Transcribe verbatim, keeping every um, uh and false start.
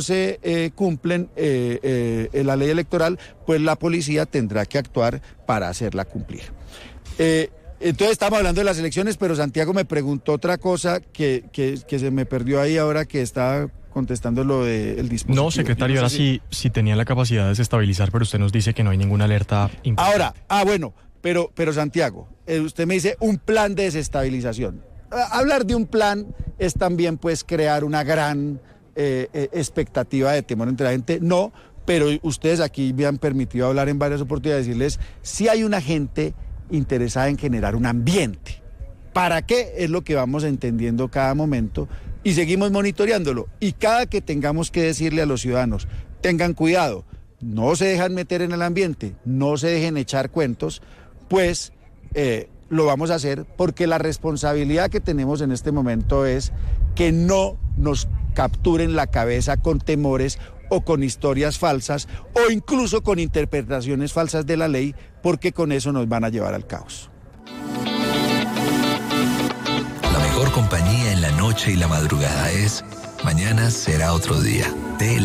se eh, cumplen eh, eh, la ley electoral, pues la policía tendrá que actuar para hacerla cumplir. Eh, entonces estamos hablando de las elecciones, pero Santiago me preguntó otra cosa que, que, que se me perdió ahí ahora que estaba contestando lo del dispositivo. No, secretario, no ahora sé sí, sí tenían la capacidad de desestabilizar, pero usted nos dice que no hay ninguna alerta importante. Ahora, ah, bueno, pero, pero Santiago, eh, usted me dice un plan de desestabilización. A- hablar de un plan es también, pues, crear una gran eh, eh, expectativa de temor entre la gente. No, pero ustedes aquí me han permitido hablar en varias oportunidades, decirles, si hay una gente interesada en generar un ambiente. ¿Para qué? Es lo que vamos entendiendo cada momento y seguimos monitoreándolo. Y cada que tengamos que decirle a los ciudadanos, tengan cuidado, no se dejan meter en el ambiente, no se dejen echar cuentos, pues eh, lo vamos a hacer porque la responsabilidad que tenemos en este momento es que no nos capturen la cabeza con temores o con historias falsas o incluso con interpretaciones falsas de la ley, porque con eso nos van a llevar al caos. La mejor compañía en la noche y la madrugada es Mañana será otro día. De